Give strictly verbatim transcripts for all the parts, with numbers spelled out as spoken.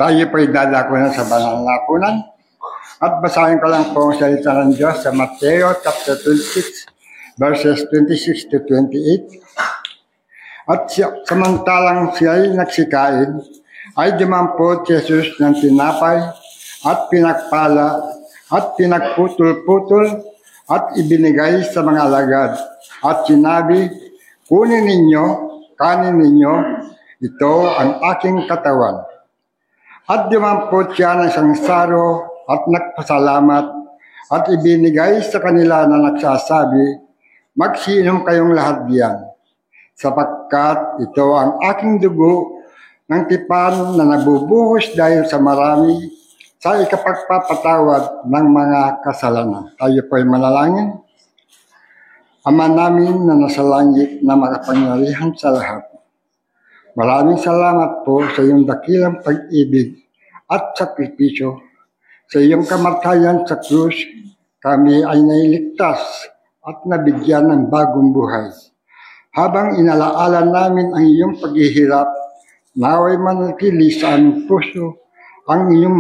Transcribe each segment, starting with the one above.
Tayo po'y dadako na sa banal na hapunan. At basahin ko lang po ang salita ng Diyos sa Mateo chapter twenty-six, verses twenty-six to twenty-eight. At siya, samantalang siya ay nagsikain, ay dumampot si Jesus ng tinapay at pinagpala at pinagputol-putol at ibinigay sa mga alagad. At sinabi, kunin ninyo, kanin ninyo, ito ang aking katawan. At dumampot siya ng isang saro at nagpasalamat at ibinigay sa kanila na nagsasabi, magsiinom kayong lahat diyan, sapagkat ito ang aking dugo ng tipan na nabubuhos dahil sa marami sa ikapagpapatawad ng mga kasalanan. Tayo po ay manalangin. Ama namin na nasa langit na makapangyarihan sa lahat, maraming salamat po sa iyong dakilang pag-ibig at sakripisyo. Sa iyong kamatayan sa krus, kami ay nailigtas at nabigyan ng bagong buhay. Habang inalaala namin ang iyong paghihirap, naway manatili sa aming puso ang iyong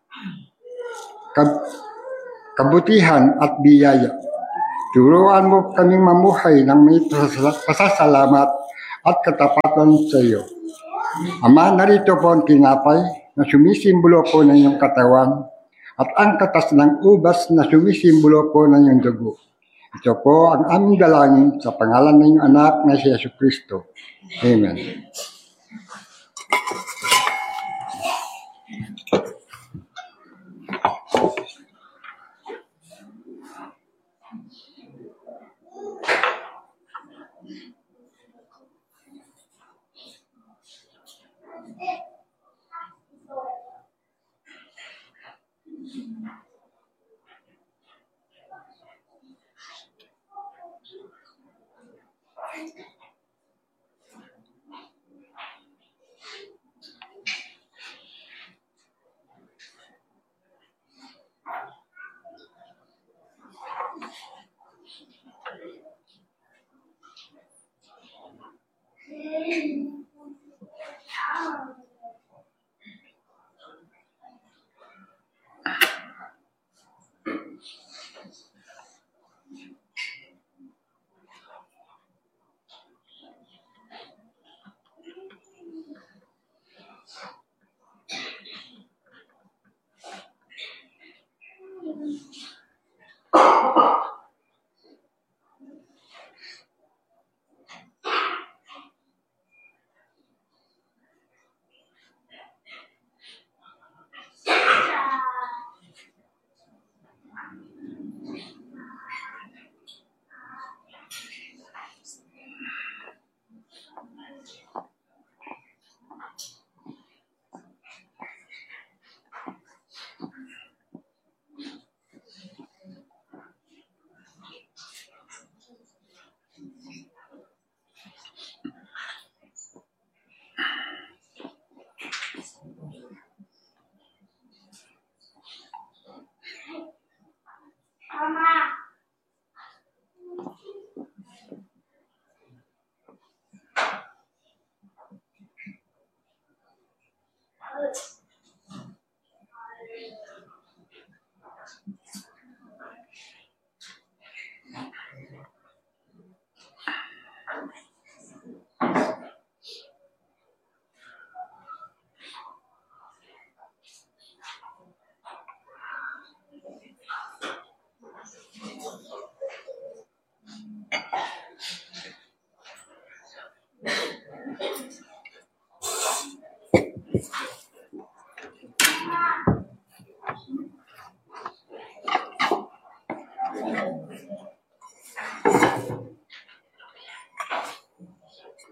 kab- kabutihan at biyaya. Turuan mo kaming mamuhay ng may pasasalamat at katapatan sa iyo. Ama, narito po ang tinapay na sumisimbolo po ng iyong katawan at ang katas ng ubas na sumisimbolo po ng iyong dugo. Ito po ang aming dalangin sa pangalan ng iyong anak na si Yesu Kristo. Amen. Mama.